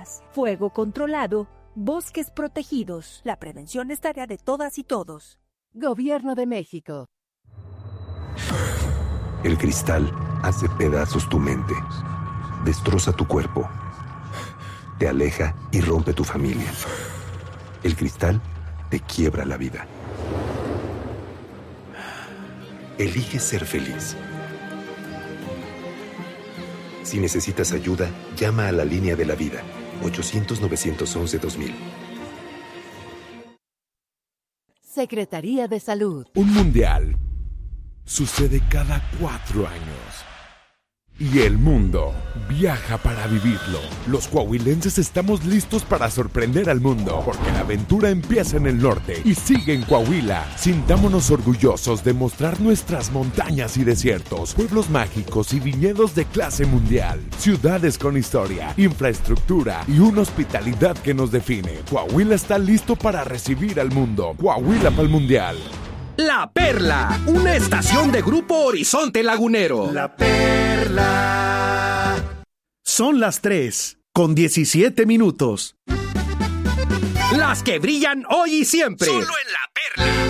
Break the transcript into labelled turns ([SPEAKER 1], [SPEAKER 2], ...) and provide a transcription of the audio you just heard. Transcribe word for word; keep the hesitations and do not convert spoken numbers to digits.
[SPEAKER 1] paz, fuego controlado, bosques protegidos. La prevención es tarea de todas y todos.
[SPEAKER 2] Gobierno de México.
[SPEAKER 3] El cristal hace pedazos tu mente, destroza tu cuerpo, te aleja y rompe tu familia. El cristal te quiebra la vida. Elige ser feliz. Si necesitas ayuda, llama a la línea de la vida, ochocientos, novecientos once, dos mil.
[SPEAKER 2] Secretaría de Salud.
[SPEAKER 4] Un mundial sucede cada cuatro años. Y el mundo viaja para vivirlo. Los coahuilenses estamos listos para sorprender al mundo, porque la aventura empieza en el norte y sigue en Coahuila. Sintámonos orgullosos de mostrar nuestras montañas y desiertos, pueblos mágicos y viñedos de clase mundial, ciudades con historia, infraestructura y una hospitalidad que nos define. Coahuila está listo para recibir al mundo. Coahuila para el mundial.
[SPEAKER 5] La Perla, una estación de Grupo Horizonte Lagunero.
[SPEAKER 6] La Perla. Son las tres, con diecisiete minutos.
[SPEAKER 5] Las que brillan hoy y siempre.
[SPEAKER 7] Solo en La Perla.